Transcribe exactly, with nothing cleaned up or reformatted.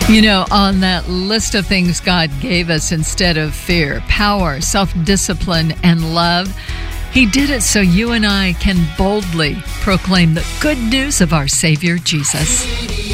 You know, on that list of things God gave us instead of fear, power, self-discipline, and love, He did it so you and I can boldly proclaim the good news of our Savior Jesus.